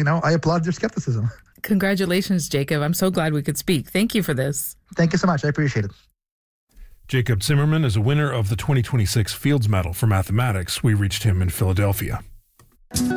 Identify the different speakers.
Speaker 1: I applaud your skepticism.
Speaker 2: Congratulations, Jacob. I'm so glad we could speak. Thank you for this.
Speaker 1: Thank you so much. I appreciate it.
Speaker 3: Jacob Zimmerman is a winner of the 2026 Fields Medal for Mathematics. We reached him in Philadelphia.